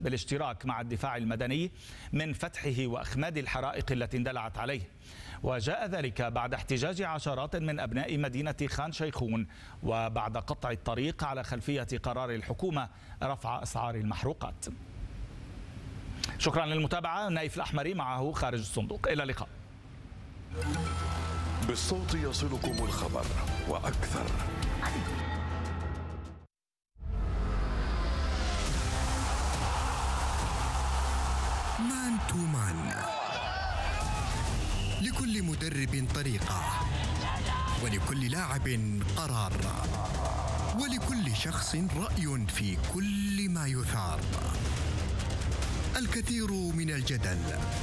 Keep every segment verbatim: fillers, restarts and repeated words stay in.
بالاشتراك مع الدفاع المدني من فتحه وأخماد الحرائق التي اندلعت عليه. وجاء ذلك بعد احتجاج عشرات من أبناء مدينة خان شيخون وبعد قطع الطريق على خلفية قرار الحكومة رفع أسعار المحروقات. شكرا للمتابعة. نايف الأحمري معه خارج الصندوق. إلى اللقاء. بالصوت يصلكم الخبر وأكثر. مان تو مان، لكل مدرب طريقة، ولكل لاعب قرار، ولكل شخص رأي في كل ما يثار. الكثير من الجدل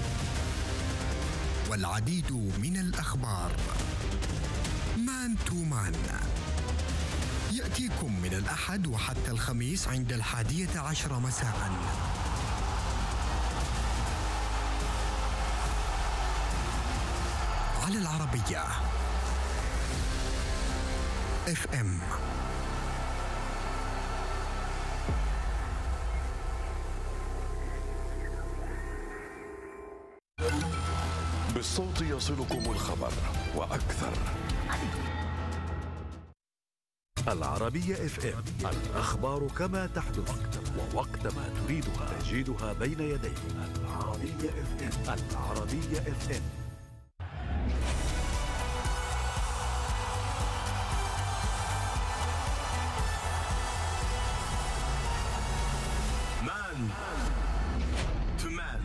والعديد من الأخبار. مان تو مان يأتيكم من الأحد وحتى الخميس عند الحادية عشر مساءً. على العربية اف ام. بالصوت يصلكم الخبر وأكثر. العربية اف ام، الأخبار كما تحدث ووقت ما تريدها تجدها بين يديك. العربية اف ام. العربية اف ام. مان تو مان.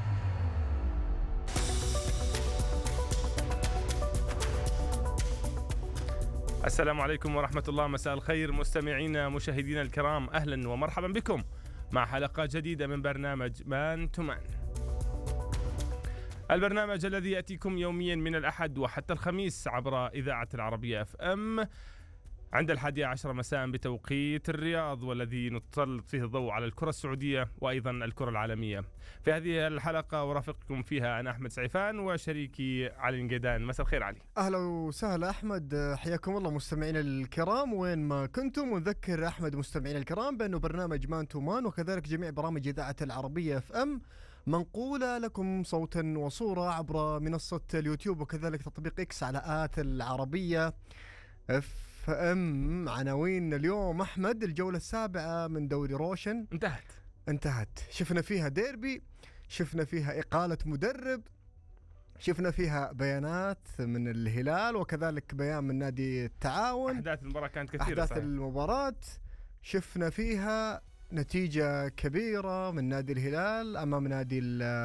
السلام عليكم ورحمة الله. مساء الخير مستمعينا مشاهدينا الكرام، أهلا ومرحبا بكم مع حلقة جديدة من برنامج مان تو مان، البرنامج الذي يأتيكم يوميا من الأحد وحتى الخميس عبر إذاعة العربية اف ام عند الحادية عشر مساء بتوقيت الرياض، والذي نسلط فيه الضوء على الكرة السعودية وأيضا الكرة العالمية. في هذه الحلقة أرافقكم فيها أنا أحمد سعيفان وشريكي علي النقيدان. مساء الخير علي. أهلا وسهلا أحمد، حياكم الله مستمعين الكرام وين ما كنتم. ونذكر أحمد مستمعين الكرام بأنه برنامج مان تو مان وكذلك جميع برامج إذاعة العربية اف ام منقولة لكم صوتا وصورة عبر منصة اليوتيوب وكذلك تطبيق إكس على آت العربية اف ام. عناوين اليوم أحمد: الجولة السابعة من دوري روشن انتهت انتهت شفنا فيها ديربي، شفنا فيها إقالة مدرب، شفنا فيها بيانات من الهلال وكذلك بيان من نادي التعاون. أحداث المباراة كانت كثيرة. أحداث صحيح. المباراة شفنا فيها نتيجة كبيرة من نادي الهلال أمام نادي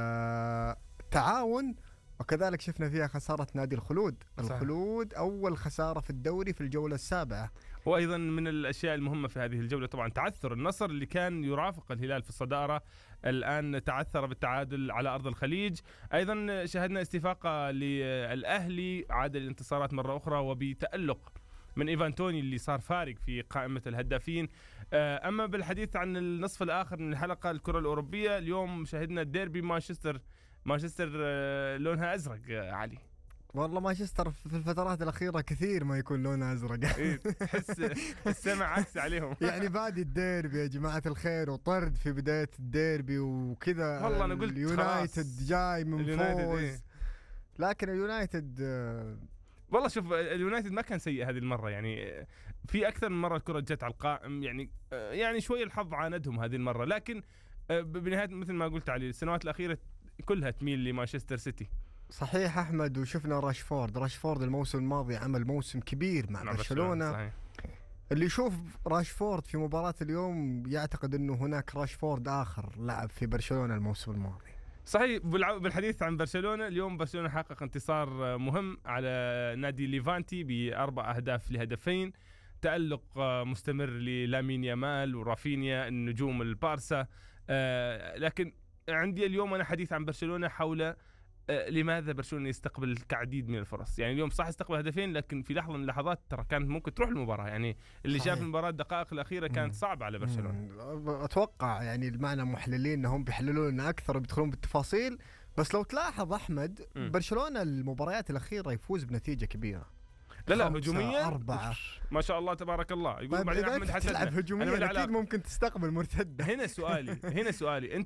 التعاون، وكذلك شفنا فيها خسارة نادي الخلود. صحيح. الخلود أول خسارة في الدوري في الجولة السابعة. وأيضا من الأشياء المهمة في هذه الجولة طبعا تعثر النصر اللي كان يرافق الهلال في الصدارة، الآن تعثر بالتعادل على أرض الخليج. أيضا شاهدنا استفاقة للأهلي، عاد الانتصارات مرة أخرى وبتألق من إيفان توني اللي صار فارق في قائمة الهدافين. أما بالحديث عن النصف الآخر من الحلقة الكرة الأوروبية، اليوم شاهدنا ديربي مانشستر مانشستر لونها أزرق علي. والله مانشستر في الفترات الأخيرة كثير ما يكون لونها أزرق. تحس السمع عكس عليهم. يعني بعد الديربي يا جماعة الخير وطرد في بداية الديربي وكذا. والله أنا قلت اليونايتد جاي من فوز. إيه؟ لكن اليونايتد والله شوف، اليونايتد ما كان سيء هذه المرة، يعني في أكثر من مرة الكرة جت على القائم، يعني يعني شوية الحظ عاندهم هذه المرة، لكن بنهاية مثل ما قلت علي السنوات الأخيرة كلها تميل لمانشستر سيتي. صحيح أحمد. وشفنا راشفورد راشفورد الموسم الماضي عمل موسم كبير مع برشلونة. صحيح. اللي يشوف راشفورد في مباراة اليوم يعتقد أنه هناك راشفورد آخر لعب في برشلونة الموسم الماضي. صحيح. بالحديث عن برشلونة، اليوم برشلونة حقق انتصار مهم على نادي ليفانتي بأربع أهداف لهدفين. تألق مستمر للامين يامال ورافينيا النجوم البارسا. لكن عندي اليوم أنا حديث عن برشلونة حول لماذا برشلونة يستقبل العديد من الفرص. يعني اليوم صح استقبل هدفين، لكن في لحظة من اللحظات ترى كانت ممكن تروح المباراة. يعني اللي صحيح. شاف المباراة الدقائق الأخيرة كانت صعبة على برشلونة. أتوقع يعني المعنى محللين أنهم بيحللون لنا أكثر وبيدخلون بالتفاصيل، بس لو تلاحظ أحمد م. برشلونة المباريات الأخيرة يفوز بنتيجة كبيرة. لا لا هجوميا أربعة ما شاء الله تبارك الله. يقول بعدين أحمد حسن تلعب هجوميا أكيد ممكن تستقبل مرتدة. هنا سؤالي هنا سؤالي أنت